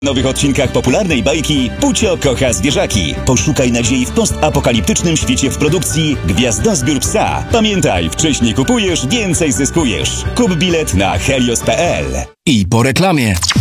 W nowych odcinkach popularnej bajki Pucio kocha zwierzaki. Poszukaj nadziei w postapokaliptycznym świecie w produkcji Gwiazdozbiór Psa. Pamiętaj, wcześniej kupujesz, więcej zyskujesz. Kup bilet na helios.pl. I po reklamie.